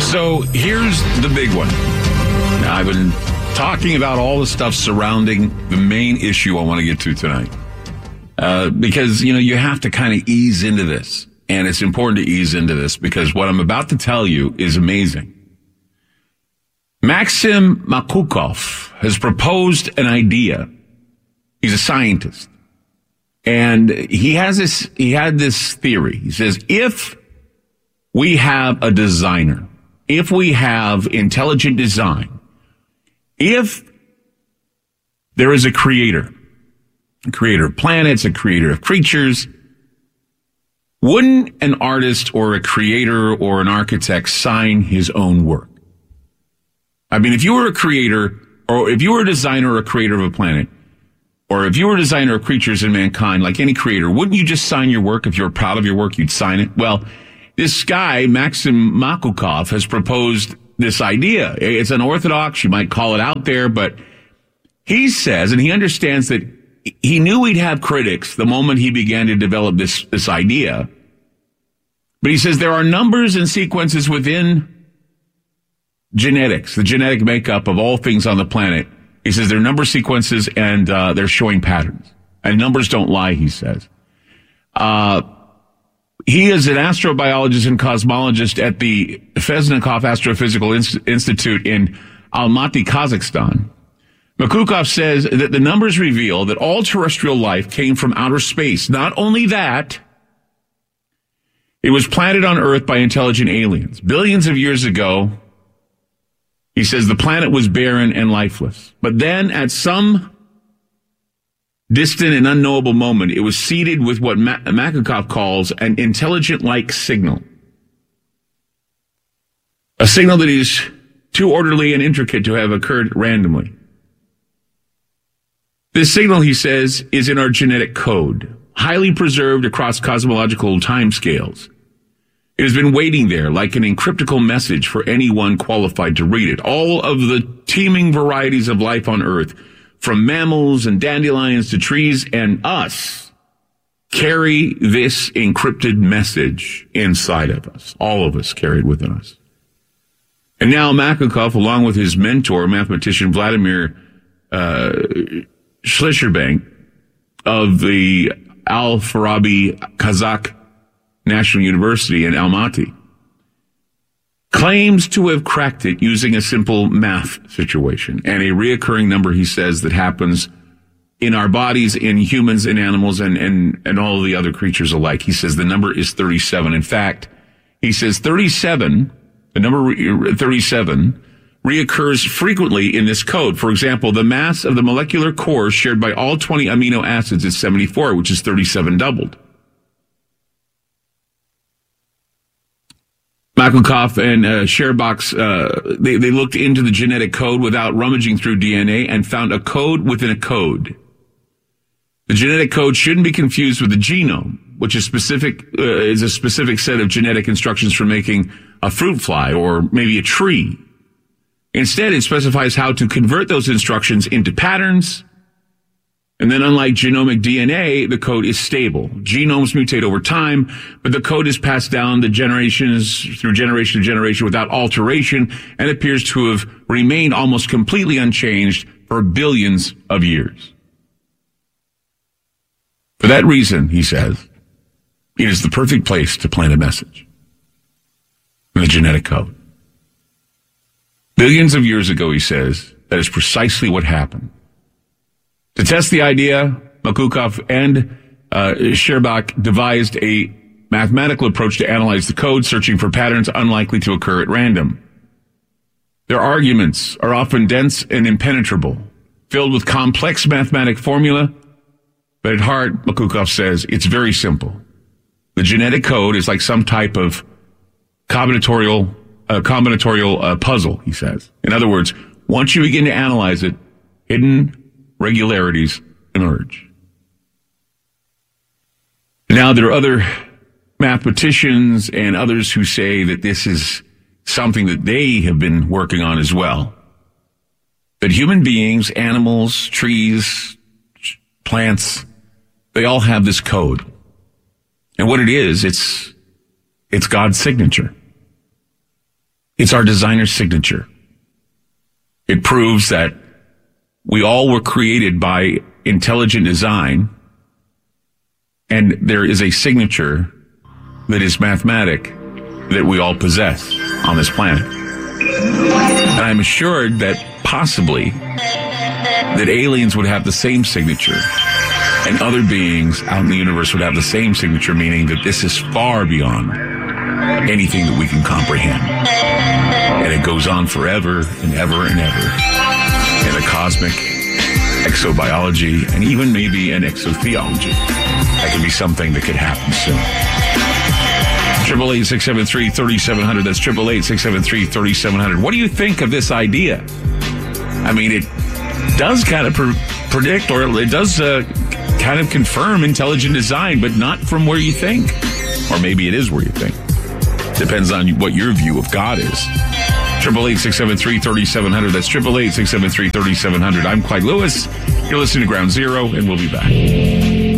So here's the big one. Now, I've been talking about all the stuff surrounding the main issue I want to get to tonight. Because, you have to kind of ease into this. And it's important to ease into this because what I'm about to tell you is amazing. Maxim Makhloukov has proposed an idea. He's a scientist. And he had this theory. He says, if we have a designer, if we have intelligent design, if there is a creator of planets, a creator of creatures, wouldn't an artist or a creator or an architect sign his own work? I mean, if you were a creator, or if you were a designer or a creator of a planet, or if you were a designer of creatures and mankind, like any creator, wouldn't you just sign your work? If you were proud of your work, you'd sign it. Well, this guy, Maxim Makhloukov, has proposed this idea. It's unorthodox. You might call it out there, but he says, and he understands that he knew he'd have critics the moment he began to develop this idea. But he says there are numbers and sequences within genetics, the genetic makeup of all things on the planet. He says there are number sequences and they're showing patterns. And numbers don't lie, he says. He is an astrobiologist and cosmologist at the Feznikov Astrophysical Institute in Almaty, Kazakhstan. Makhloukov says that the numbers reveal that all terrestrial life came from outer space. Not only that, it was planted on Earth by intelligent aliens. Billions of years ago, he says the planet was barren and lifeless. But then at some distant and unknowable moment, it was seeded with what Makhloukov calls an intelligent-like signal. A signal that is too orderly and intricate to have occurred randomly. This signal, he says, is in our genetic code, highly preserved across cosmological timescales. It has been waiting there like an encryptical message for anyone qualified to read it. All of the teeming varieties of life on Earth, from mammals and dandelions to trees and us, carry this encrypted message inside of us. All of us carry it within us. And now Makhloukov, along with his mentor, mathematician Vladimir Schlichterbank of the Al-Farabi Kazakh National University in Almaty, claims to have cracked it using a simple math situation and a reoccurring number, he says, that happens in our bodies, in humans, in animals, and all of the other creatures alike. He says the number is 37. In fact, he says 37, the number 37, reoccurs frequently in this code. For example, the mass of the molecular core shared by all 20 amino acids is 74, which is 37 doubled. Makhloukov and Sherbox, they looked into the genetic code without rummaging through DNA and found a code within a code. The genetic code shouldn't be confused with the genome, which is a specific set of genetic instructions for making a fruit fly or maybe a tree. Instead, it specifies how to convert those instructions into patterns. And then, unlike genomic DNA, the code is stable. Genomes mutate over time, but the code is passed down through generation to generation without alteration and appears to have remained almost completely unchanged for billions of years. For that reason, he says, it is the perfect place to plant a message in the genetic code. Billions of years ago, he says, that is precisely what happened. To test the idea, Makhloukov and Sherbak devised a mathematical approach to analyze the code, searching for patterns unlikely to occur at random. Their arguments are often dense and impenetrable, filled with complex mathematical formula, but at heart, Makhloukov says, it's very simple. The genetic code is like some type of combinatorial puzzle, he says. In other words, once you begin to analyze it, hidden regularities emerge. Now, there are other mathematicians and others who say that this is something that they have been working on as well. That human beings, animals, trees, plants, they all have this code. And what it is, it's God's signature. It's our designer's signature. It proves that we all were created by intelligent design, and there is a signature that is mathematic that we all possess on this planet. And I'm assured that possibly that aliens would have the same signature and other beings out in the universe would have the same signature, meaning that this is far beyond anything that we can comprehend. And it goes on forever and ever and ever in the cosmic exobiology and even maybe an exotheology. That could be something that could happen soon. 888-673-3700. That's 888-673-3700. What do you think of this idea? I mean, it does kind of predict, or it does kind of confirm intelligent design, but not from where you think. Or maybe it is where you think. Depends on what your view of God is. 888-673-3700. That's 888-673-3700. I'm Clyde Lewis. You're listening to Ground Zero, and we'll be back.